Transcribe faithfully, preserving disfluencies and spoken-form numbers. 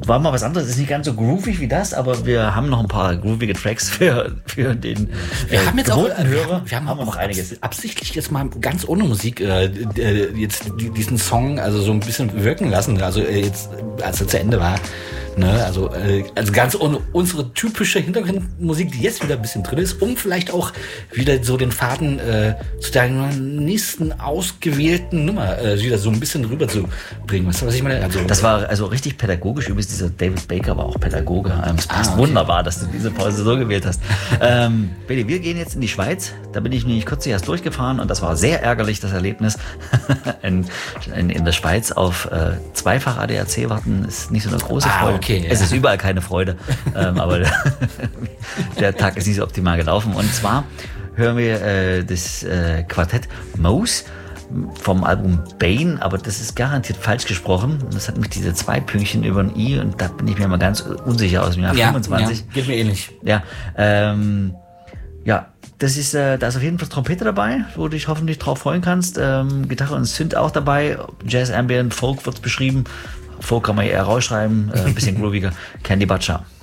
war mal was anderes. Ist nicht ganz so groovig wie das, aber wir haben noch ein paar groovige Tracks für, für den wir äh, haben jetzt auch, Hörer. Wir haben, wir haben wir auch einiges. Absichtlich jetzt mal ganz ohne Musik äh, äh, jetzt diesen Song also so ein bisschen wirken lassen. Also äh, jetzt, als er zu Ende war. Ne, also, äh, also ganz ohne unsere typische Hintergrundmusik, die jetzt wieder ein bisschen drin ist, um vielleicht auch wieder so den Faden äh, zu der nächsten ausgewählten Nummer äh, wieder so ein bisschen rüber zu bringen. Weißt du, was ich meine? Also, das war also richtig pädagogisch. Übrigens, dieser David Baker war auch Pädagoge. Ähm, es passt ah, okay. wunderbar, dass du diese Pause so gewählt hast. ähm, Billy, wir gehen jetzt in die Schweiz. Da bin ich nämlich kürzlich erst durchgefahren und das war sehr ärgerlich, das Erlebnis. in, in, in der Schweiz auf äh, zweifach A D A C warten ist nicht so eine große ah, Freude. Okay, es ja. ist überall keine Freude, ähm, aber der Tag ist nicht so optimal gelaufen. Und zwar hören wir äh, das äh, Quartett Mose vom Album Bane, aber das ist garantiert falsch gesprochen. Das hat mich diese zwei Pünktchen über ein I und da bin ich mir mal ganz unsicher aus dem Jahr ja, fünfundzwanzig. Ja, geht mir ähnlich. Ja, ähm, ja, das ist, äh, da ist auf jeden Fall Trompete dabei, wo du dich hoffentlich drauf freuen kannst. Ähm, Gitarre und Synth auch dabei. Jazz, Ambient, Folk wird's beschrieben. Folk kann man eher rausschreiben, äh, ein bisschen grooviger. Candy Butcher.